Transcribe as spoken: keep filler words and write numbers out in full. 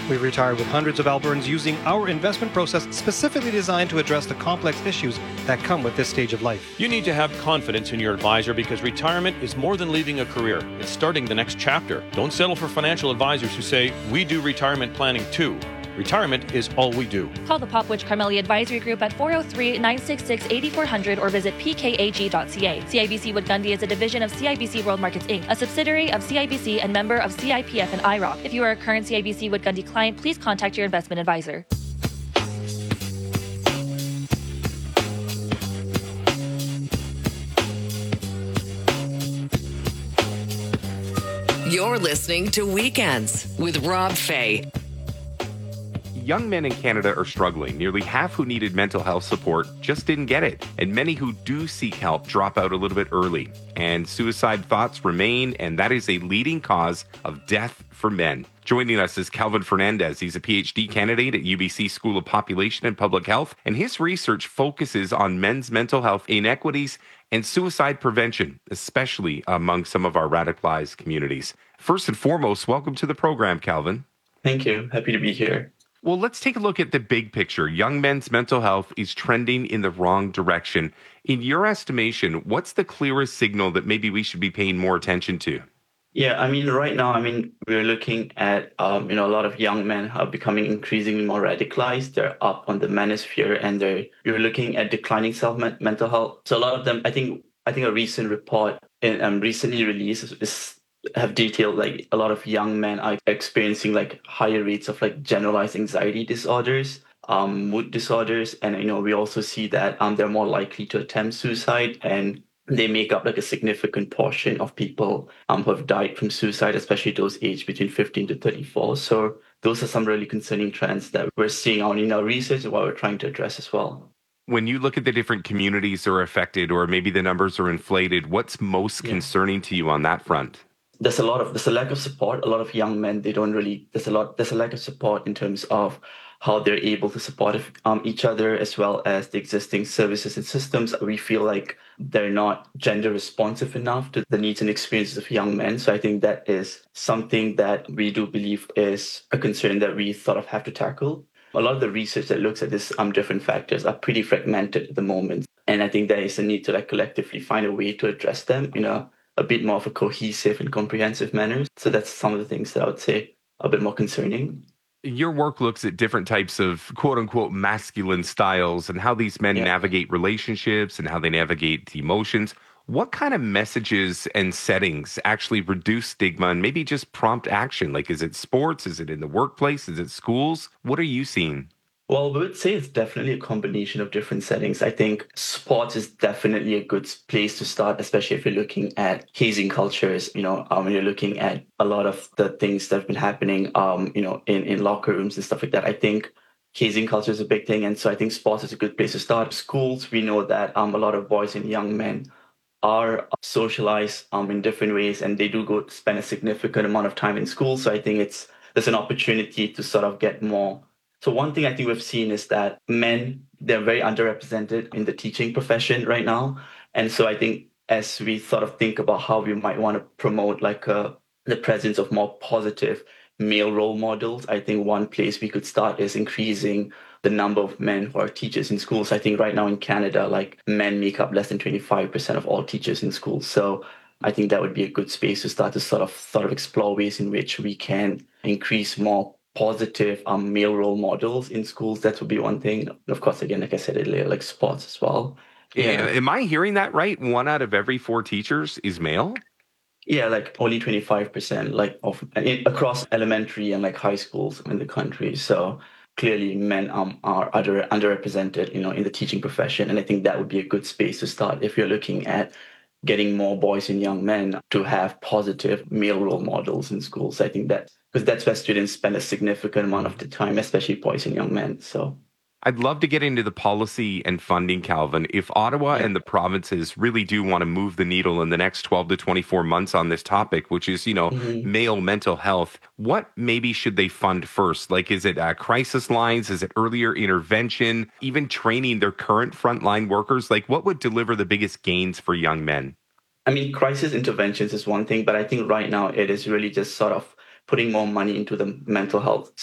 We retired with hundreds of Albertans using our investment process specifically designed to address the complex issues that come with this stage of life. You need to have confidence in your advisor because retirement is more than leaving a career. It's starting the next chapter. Don't settle for financial advisors who say, we do retirement planning too. Retirement is all we do. Call the Popwich Carmeli Advisory Group at four oh three, nine six six, eight four zero zero or visit p k a g dot c a. C I B C Wood Gundy is a division of C I B C World Markets Incorporated, a subsidiary of C I B C and member of C I P F and I R O C. If you are a current C I B C Wood Gundy client, please contact your investment advisor. You're listening to Weekends with Rob Fay. Young men in Canada are struggling. Nearly half who needed mental health support just didn't get it. And many who do seek help drop out a little bit early. And suicide thoughts remain, and that is a leading cause of death for men. Joining us is Calvin Fernandez. He's a P H D candidate at U B C School of Population and Public Health, and his research focuses on men's mental health inequities and suicide prevention, especially among some of our radicalized communities. First and foremost, welcome to the program, Calvin. Thank you. Happy to be here. Well, let's take a look at the big picture. Young men's mental health is trending in the wrong direction. In your estimation, what's the clearest signal that maybe we should be paying more attention to? Yeah, I mean, right now, I mean, we're looking at, um, you know, a lot of young men are becoming increasingly more radicalized. They're up on the manosphere and they're, you're looking at declining self-mental health. So a lot of them, I think, I think a recent report in, um, recently released is, is have detailed like a lot of young men are experiencing like higher rates of like generalized anxiety disorders, um, mood disorders. And, you know, we also see that um, they're more likely to attempt suicide, and they make up like a significant portion of people um, who have died from suicide, especially those aged between fifteen to thirty-four. So those are some really concerning trends that we're seeing out in our research and what we're trying to address as well. When you look at the different communities that are affected, or maybe the numbers are inflated, what's most yeah. concerning to you on that front? There's a lot of, there's a lack of support. A lot of young men, they don't really, there's a lot, there's a lack of support in terms of how they're able to support um, each other, as well as the existing services and systems. We feel like they're not gender responsive enough to the needs and experiences of young men. So I think that is something that we do believe is a concern that we sort of have to tackle. A lot of the research that looks at these um, different factors are pretty fragmented at the moment. And I think there is a need to like collectively find a way to address them in a a bit more of a cohesive and comprehensive manner. So that's some of the things that I would say are a bit more concerning. Your work looks at different types of quote unquote masculine styles and how these men yeah. navigate relationships and how they navigate emotions. What kind of messages and settings actually reduce stigma and maybe just prompt action? Like, is it sports? Is it in the workplace? Is it schools? What are you seeing? Well, we would say it's definitely a combination of different settings. I think sports is definitely a good place to start, especially if you're looking at hazing cultures. You know, um, when you're looking at a lot of the things that have been happening, um, you know, in, in locker rooms and stuff like that. I think hazing culture is a big thing. And so I think sports is a good place to start. Schools, we know that um, a lot of boys and young men are socialized um, in different ways, and they do go spend a significant amount of time in school. So I think it's there's an opportunity to sort of get more. So one thing I think we've seen is that men, they're very underrepresented in the teaching profession right now. And so I think as we sort of think about how we might want to promote like uh, the presence of more positive male role models, I think one place we could start is increasing the number of men who are teachers in schools. I think right now in Canada, like men make up less than twenty-five percent of all teachers in schools. So I think that would be a good space to start to sort of sort of explore ways in which we can increase more positive um, male role models in schools. That would be one thing. Of course, again, like I said earlier, like sports as well. Yeah. Am I hearing that right? One out of every four teachers is male? Yeah, like only twenty-five percent like of in, across elementary and like high schools in the country. So clearly men um, are under, underrepresented, you know, in the teaching profession. And I think that would be a good space to start if you're looking at getting more boys and young men to have positive male role models in schools. I think that because that's where students spend a significant amount of the time, especially boys and young men. So I'd love to get into the policy and funding, Calvin. If Ottawa yeah. and the provinces really do want to move the needle in the next twelve to twenty-four months on this topic, which is, you know, mm-hmm. male mental health, what maybe should they fund first? Like, is it uh, crisis lines? Is it earlier intervention? Even training their current frontline workers? Like, what would deliver the biggest gains for young men? I mean, crisis interventions is one thing, but I think right now it is really just sort of putting more money into the mental health